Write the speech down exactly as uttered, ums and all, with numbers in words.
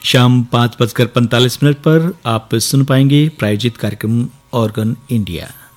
शाम पाँच बजकर पैंतालीस मिनट पर आप सुन पाएंगे प्रायोजित कार्यक्रम ऑर्गन इंडिया।